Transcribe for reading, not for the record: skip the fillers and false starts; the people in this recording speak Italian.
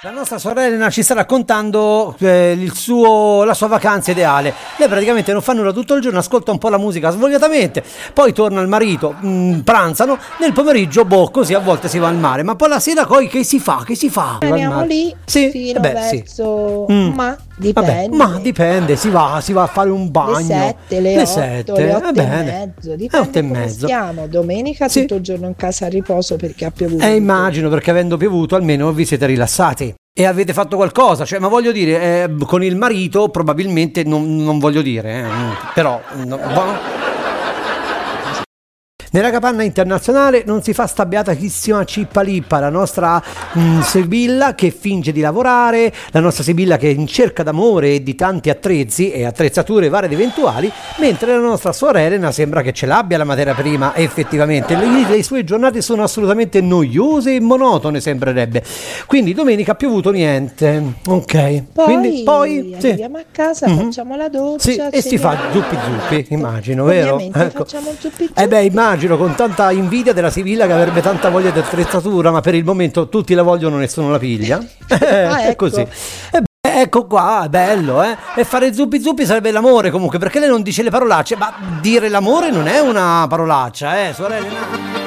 La nostra sorella ci sta raccontando la sua vacanza ideale. Lei praticamente non fa nulla tutto il giorno, ascolta un po' la musica svogliatamente, poi torna il marito, pranzano, nel pomeriggio, così a volte si va al mare, ma poi la sera poi che si fa? Andiamo lì fino verso... Ma dipende, si va a fare un bagno. Le 7, le 8 e mezzo, dipende 8 e come mezzo. stiamo. Domenica tutto il giorno in casa a riposo perché ha piovuto. Immagino, perché avendo piovuto almeno vi siete rilassati. E avete fatto qualcosa, ma voglio dire, con il marito probabilmente non voglio dire, però... Nella capanna internazionale non si fa sta beatissima Cippa Lippa, la nostra Sibilla che finge di lavorare, la nostra Sibilla che è in cerca d'amore e di tanti attrezzi e attrezzature varie ed eventuali, mentre la nostra suor Elena sembra che ce l'abbia la materia prima, effettivamente. Le sue giornate sono assolutamente noiose e monotone, sembrerebbe. Quindi domenica ha piovuto niente. Ok. Poi arriviamo a casa, facciamo la doccia. E si fa zuppi, immagino, vero? Facciamo il zuppi. Immagino, con tanta invidia della Sibilla che avrebbe tanta voglia di attrezzatura, ma per il momento tutti la vogliono, nessuno la piglia. È così. Ecco qua, è bello, E fare zuppi sarebbe l'amore comunque, perché lei non dice le parolacce, ma dire l'amore non è una parolaccia, sorella.